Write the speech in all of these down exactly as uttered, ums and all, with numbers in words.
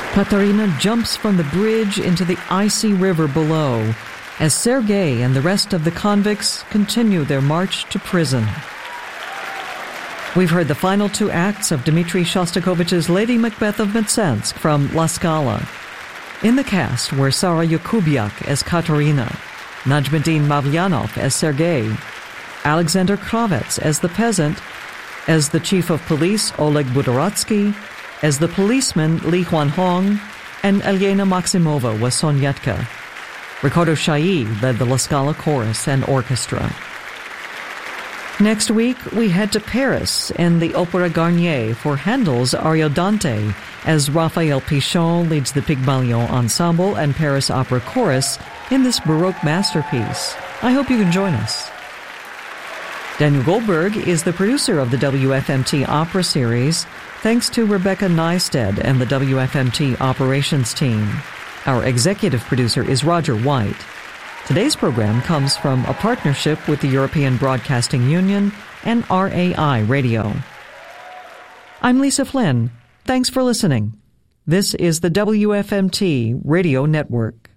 Katarina jumps from the bridge into the icy river below as Sergei and the rest of the convicts continue their march to prison. We've heard the final two acts of Dmitri Shostakovich's Lady Macbeth of Mtsensk from La Scala. In the cast were Sara Yakubiak as Katarina, Najmuddin Mavlyanov as Sergei, Alexander Kravets as the peasant, as the chief of police Oleg Budoratsky, as the policeman Li Huanhong, and Elena Maximova was Sonyetka. Ricardo Chailly led the La Scala chorus and orchestra. Next week, we head to Paris in the Opera Garnier for Handel's Ariodante as Raphael Pichon leads the Pygmalion Ensemble and Paris Opera Chorus in this Baroque masterpiece. I hope you can join us. Daniel Goldberg is the producer of the W F M T Opera Series, thanks to Rebecca Neisted and the W F M T operations team. Our executive producer is Roger White. Today's program comes from a partnership with the European Broadcasting Union and R A I Radio. I'm Lisa Flynn. Thanks for listening. This is the W F M T Radio Network.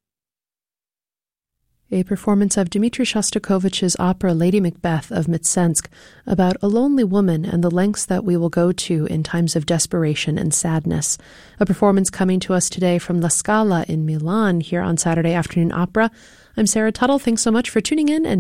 A performance of Dmitri Shostakovich's opera Lady Macbeth of Mtsensk about a lonely woman and the lengths that we will go to in times of desperation and sadness. A performance coming to us today from La Scala in Milan here on Saturday Afternoon Opera. I'm Sarah Tuttle. Thanks so much for tuning in and